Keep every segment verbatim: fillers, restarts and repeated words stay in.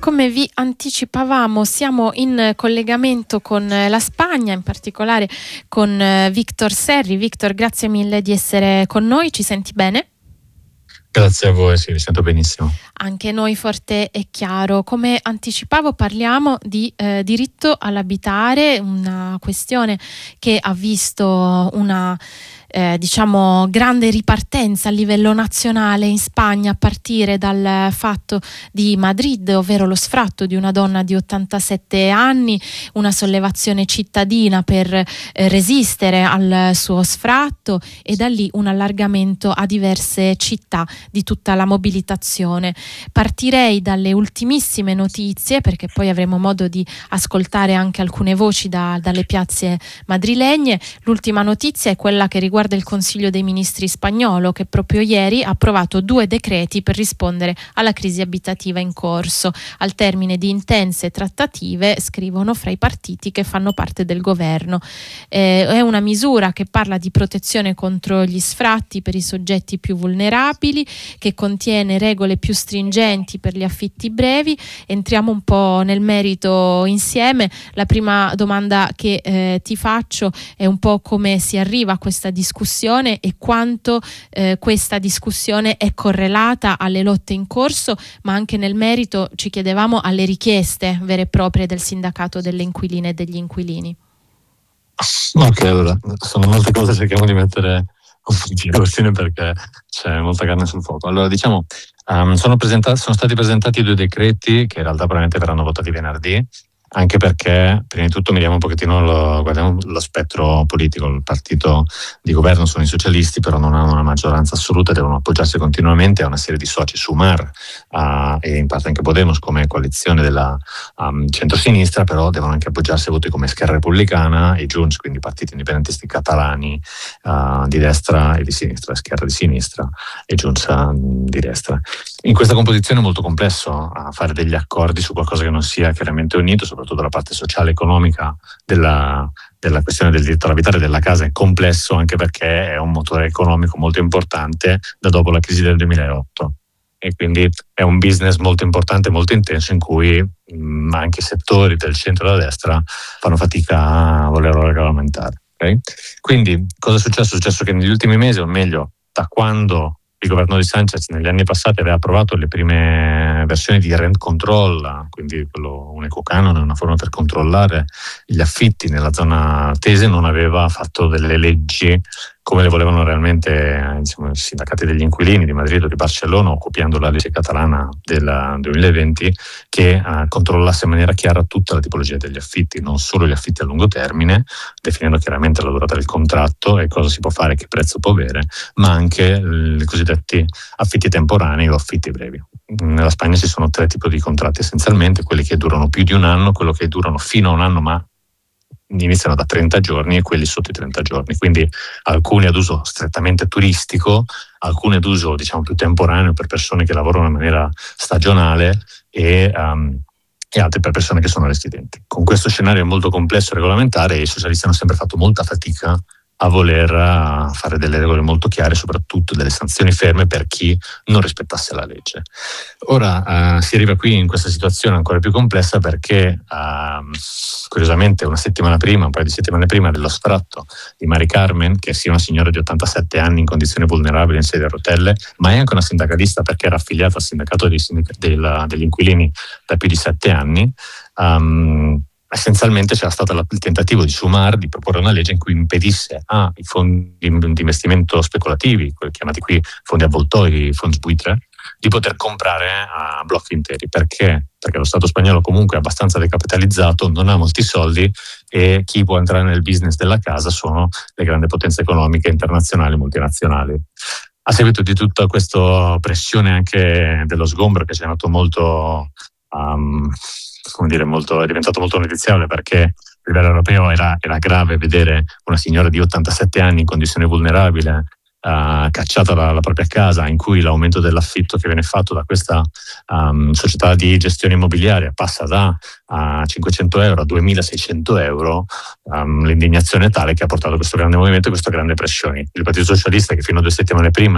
come vi anticipavamo, siamo in collegamento con la Spagna, in particolare con Victor Serri. Victor, grazie mille di essere con noi, ci senti bene? Grazie a voi, sì, vi sento benissimo. Anche noi forte e chiaro. Come anticipavo, parliamo di eh, diritto all'abitare, una questione che ha visto una Eh, diciamo grande ripartenza a livello nazionale in Spagna a partire dal fatto di Madrid, ovvero lo sfratto di una donna di ottantasette anni, una sollevazione cittadina per eh, resistere al suo sfratto e da lì un allargamento a diverse città di tutta la mobilitazione. Partirei dalle ultimissime notizie, perché poi avremo modo di ascoltare anche alcune voci da, dalle piazze madrilegne. L'ultima notizia è quella che riguarda del Consiglio dei Ministri spagnolo, che proprio ieri ha approvato due decreti per rispondere alla crisi abitativa in corso, al termine di intense trattative, scrivono, fra i partiti che fanno parte del governo. Eh, è una misura che parla di protezione contro gli sfratti per i soggetti più vulnerabili, che contiene regole più stringenti per gli affitti brevi. Entriamo un po' nel merito insieme. La prima domanda che eh, ti faccio è un po' come si arriva a questa discussione e quanto eh, questa discussione è correlata alle lotte in corso, ma anche nel merito, ci chiedevamo, alle richieste vere e proprie del sindacato delle inquiline e degli inquilini. Ok, allora, sono molte cose, cerchiamo di mettere un po' di questione perché c'è molta carne sul fuoco. Allora, diciamo, um, sono, presentati, sono stati presentati due decreti che in realtà probabilmente verranno votati venerdì, anche perché prima di tutto vediamo un pochettino lo, guardiamo lo spettro politico. Il partito di governo sono i socialisti, però non hanno una maggioranza assoluta, devono appoggiarsi continuamente a una serie di soci, Sumar uh, e in parte anche Podemos come coalizione della um, centrosinistra, però devono anche appoggiarsi a voti come Esquerra Republicana e Junts, quindi partiti indipendentisti catalani uh, di destra e di sinistra, Esquerra di sinistra e Junts uh, di destra. In questa composizione è molto complesso uh, fare degli accordi su qualcosa che non sia chiaramente unito, soprattutto la parte sociale e economica della, della questione del diritto all'abitare della casa è complesso, anche perché è un motore economico molto importante da dopo la crisi del duemilaotto e quindi è un business molto importante, molto intenso, in cui mh, anche i settori del centro e della destra fanno fatica a volerlo regolamentare. Okay? Quindi cosa è successo? È successo che negli ultimi mesi, o meglio da quando il governo di Sanchez negli anni passati aveva approvato le prime versioni di rent control, quindi quello, un ecocanone, una forma per controllare gli affitti nella zona tese, non aveva fatto delle leggi come le volevano realmente, diciamo, i sindacati degli inquilini di Madrid o di Barcellona, o copiando la legge catalana del duemilaventi, che uh, controllasse in maniera chiara tutta la tipologia degli affitti, non solo gli affitti a lungo termine, definendo chiaramente la durata del contratto e cosa si può fare, che prezzo può avere, ma anche i cosiddetti affitti temporanei o affitti brevi. Nella Spagna ci sono tre tipi di contratti essenzialmente: quelli che durano più di un anno, quello che durano fino a un anno ma iniziano da trenta giorni, e quelli sotto i trenta giorni, quindi alcuni ad uso strettamente turistico, alcuni ad uso diciamo più temporaneo per persone che lavorano in maniera stagionale e, um, e altri per persone che sono residenti. Con questo scenario molto complesso e regolamentare, i socialisti hanno sempre fatto molta fatica a voler fare delle regole molto chiare, soprattutto delle sanzioni ferme per chi non rispettasse la legge. Ora uh, si arriva qui in questa situazione ancora più complessa perché uh, curiosamente una settimana prima, un paio di settimane prima dello sfratto di Mari Carmen, che sia una signora di ottantasette anni in condizioni vulnerabili in sedia a rotelle, ma è anche una sindacalista perché era affiliata al sindacato dei sindac- della, degli inquilini da più di sette anni, um, essenzialmente c'era stato il tentativo di Sumar di proporre una legge in cui impedisse ai fondi di investimento speculativi, quelli chiamati qui fondi avvoltoi, fondi buitre, di poter comprare a blocchi interi. Perché? Perché lo Stato spagnolo comunque è abbastanza decapitalizzato, non ha molti soldi, e chi può entrare nel business della casa sono le grandi potenze economiche internazionali e multinazionali. A seguito di tutta questa pressione anche dello sgombero, che ci è nato molto... Um, come dire, molto, è diventato molto notiziabile, perché a livello europeo era, era grave vedere una signora di ottantasette anni in condizione vulnerabile uh, cacciata dalla propria casa, in cui l'aumento dell'affitto che viene fatto da questa um, società di gestione immobiliare passa da uh, cinquecento euro a duemilaseicento euro. Um, l'indignazione è tale che ha portato a questo grande movimento e questa grande pressione. Il Partito Socialista, che fino a due settimane prima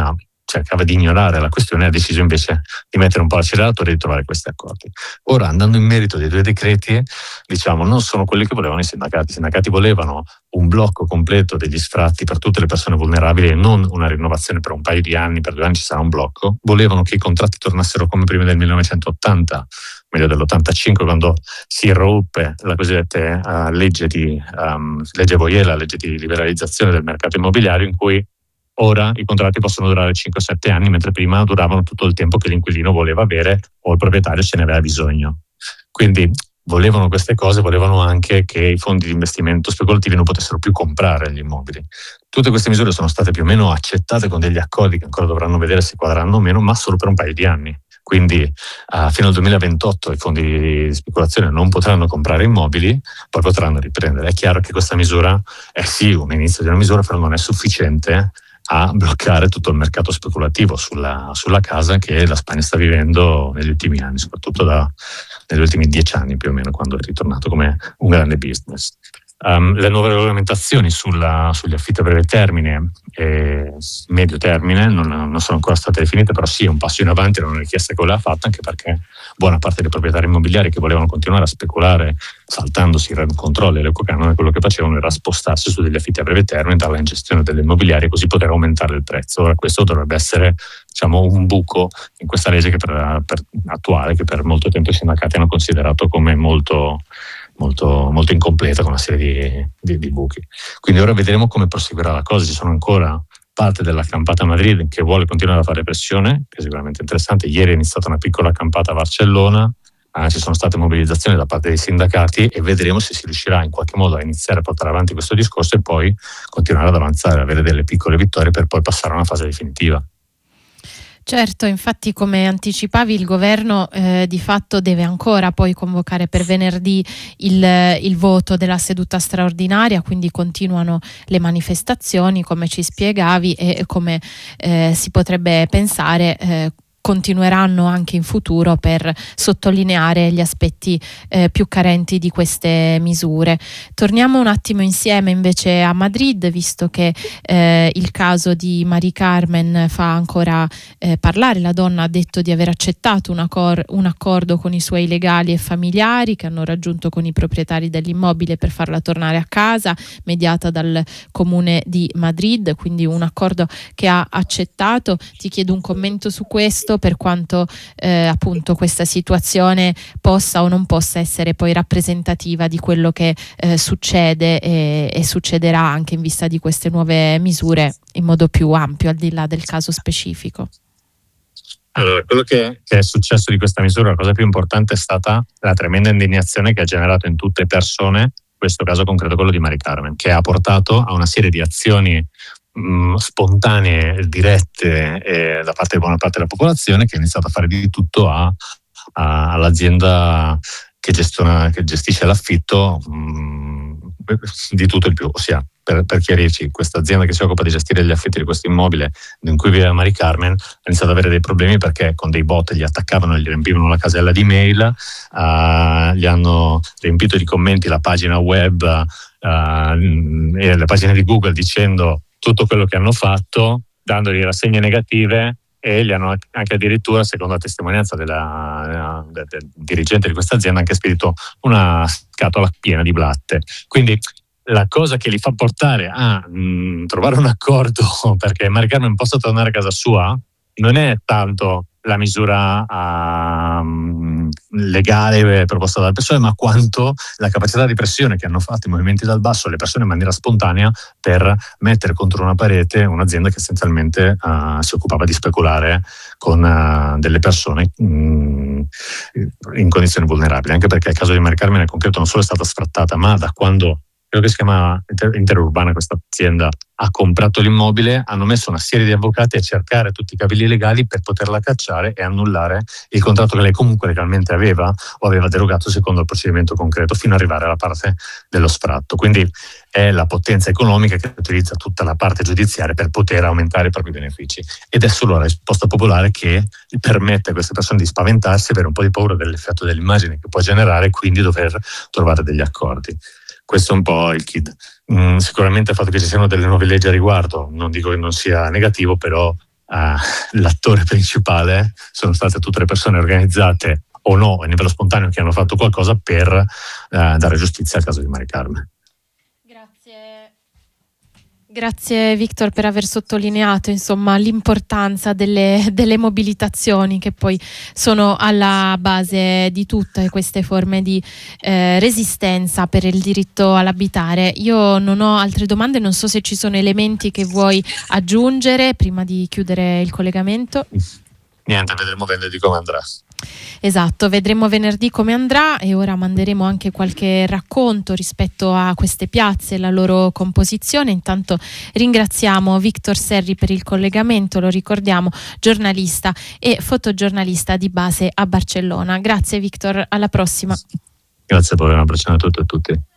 cercava di ignorare la questione e ha deciso invece di mettere un po' l'acceleratore e di trovare questi accordi. Ora, andando in merito dei due decreti, diciamo, non sono quelli che volevano i sindacati. I sindacati volevano un blocco completo degli sfratti per tutte le persone vulnerabili e non una rinnovazione per un paio di anni, per due anni ci sarà un blocco. Volevano che i contratti tornassero come prima del millenovecentottanta, meglio dell'ottantacinque, quando si irruppe la cosiddetta uh, legge di um, legge Voyela, la legge di liberalizzazione del mercato immobiliare, in cui ora i contratti possono durare cinque sette anni, mentre prima duravano tutto il tempo che l'inquilino voleva avere o il proprietario ce ne aveva bisogno. Quindi volevano queste cose, volevano anche che i fondi di investimento speculativi non potessero più comprare gli immobili. Tutte queste misure sono state più o meno accettate con degli accordi che ancora dovranno vedere se quadreranno o meno, ma solo per un paio di anni. Quindi uh, fino al duemilaventotto i fondi di speculazione non potranno comprare immobili, poi potranno riprendere. È chiaro che questa misura è sì un inizio di una misura, però non è sufficiente a bloccare tutto il mercato speculativo sulla, sulla casa che la Spagna sta vivendo negli ultimi anni, soprattutto da, negli ultimi dieci anni più o meno, quando è ritornato come un grande business. Um, le nuove regolamentazioni sulla, sugli affitti a breve termine e medio termine non, non sono ancora state definite, però sì, è un passo in avanti, era una richiesta che voleva fatta, anche perché buona parte dei proprietari immobiliari che volevano continuare a speculare saltandosi i rent control e l'ecocanone, quello che facevano era spostarsi su degli affitti a breve termine, dalla gestione delle immobiliari, così poter aumentare il prezzo. Ora questo dovrebbe essere, diciamo, un buco in questa legge che per, per attuale, che per molto tempo i sindacati hanno considerato come molto molto, molto incompleta, con una serie di, di, di buchi. Quindi ora vedremo come proseguirà la cosa. Ci sono ancora parte della campata a Madrid che vuole continuare a fare pressione, che è sicuramente interessante. Ieri è iniziata una piccola campata a Barcellona, eh, ci sono state mobilizzazioni da parte dei sindacati e vedremo se si riuscirà in qualche modo a iniziare a portare avanti questo discorso e poi continuare ad avanzare, avere delle piccole vittorie per poi passare a una fase definitiva. Certo, infatti come anticipavi il governo eh, di fatto deve ancora poi convocare per venerdì il, il voto della seduta straordinaria, quindi continuano le manifestazioni come ci spiegavi e come eh, si potrebbe pensare eh, continueranno anche in futuro per sottolineare gli aspetti eh, più carenti di queste misure. Torniamo un attimo insieme invece a Madrid, visto che eh, il caso di Mari Carmen fa ancora eh, parlare. La donna ha detto di aver accettato un, accor- un accordo con i suoi legali e familiari che hanno raggiunto con i proprietari dell'immobile per farla tornare a casa, mediata dal comune di Madrid, quindi un accordo che ha accettato. Ti chiedo un commento su questo, per quanto eh, appunto questa situazione possa o non possa essere poi rappresentativa di quello che eh, succede e, e succederà anche in vista di queste nuove misure in modo più ampio, al di là del caso specifico. Allora, quello che, che è successo di questa misura, la cosa più importante è stata la tremenda indignazione che ha generato in tutte le persone, in questo caso concreto quello di Mari Carmen, che ha portato a una serie di azioni spontanee, dirette eh, da parte di buona parte della popolazione, che ha iniziato a fare di tutto a, a, all'azienda che, gestiona, che gestisce l'affitto, mh, di tutto il più. Ossia, per, per chiarirci, questa azienda che si occupa di gestire gli affitti di questo immobile in cui vive Mari Carmen ha iniziato ad avere dei problemi perché con dei bot gli attaccavano e gli riempivano la casella di mail, uh, gli hanno riempito di commenti la pagina web uh, e le pagine di Google dicendo tutto quello che hanno fatto, dandogli rassegne negative, e gli hanno anche addirittura, secondo la testimonianza della, del, del dirigente di questa azienda, anche spedito una scatola piena di blatte. Quindi la cosa che li fa portare a mh, trovare un accordo perché Mari Carmen possa tornare a casa sua non è tanto la misura uh, legale proposta dalle persone, ma quanto la capacità di pressione che hanno fatto i movimenti dal basso le persone in maniera spontanea per mettere contro una parete un'azienda che essenzialmente uh, si occupava di speculare con uh, delle persone mh, in condizioni vulnerabili, anche perché il caso di Mari Carmen in concreto non solo è stata sfrattata, ma da quando quello che si chiama Inter- Interurbana, questa azienda, ha comprato l'immobile, hanno messo una serie di avvocati a cercare tutti i cavilli legali per poterla cacciare e annullare il contratto che lei comunque legalmente aveva o aveva derogato secondo il procedimento concreto, fino ad arrivare alla parte dello sfratto. Quindi è la potenza economica che utilizza tutta la parte giudiziaria per poter aumentare i propri benefici, ed è solo la risposta popolare che permette a queste persone di spaventarsi, avere un po' di paura dell'effetto dell'immagine che può generare e quindi dover trovare degli accordi. Questo è un po' il kid. Mm, sicuramente il fatto che ci siano delle nuove leggi a riguardo, non dico che non sia negativo, però uh, l'attore principale sono state tutte le persone organizzate o no a livello spontaneo che hanno fatto qualcosa per uh, dare giustizia al caso di Mari Carmen. Grazie. Grazie Victor per aver sottolineato insomma l'importanza delle, delle mobilitazioni che poi sono alla base di tutte queste forme di eh, resistenza per il diritto all'abitare. Io non ho altre domande, non so se ci sono elementi che vuoi aggiungere prima di chiudere il collegamento. Niente, vedremo venerdì come andrà. Esatto, vedremo venerdì come andrà e ora manderemo anche qualche racconto rispetto a queste piazze e la loro composizione. Intanto ringraziamo Victor Serri per il collegamento, lo ricordiamo, giornalista e fotogiornalista di base a Barcellona. Grazie Victor, alla prossima. Grazie, poi un abbraccio a tutti e a tutti.